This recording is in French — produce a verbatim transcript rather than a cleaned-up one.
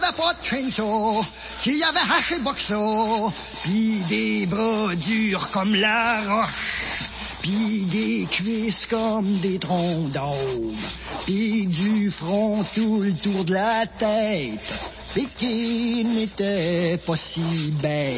avait pas de crainso, qui avait haché boxo, pis des bras durs comme la roche, pis des cuisses comme des troncs d'arbre, pis du front tout le tour de la tête, pis qui n'était pas si bête.